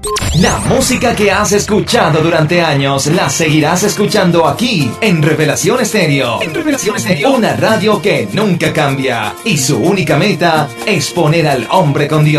La música que has escuchado durante años la seguirás escuchando aquí en Revelación Estéreo. En Revelación Estéreo, una radio que nunca cambia y su única meta es poner al hombre con Dios.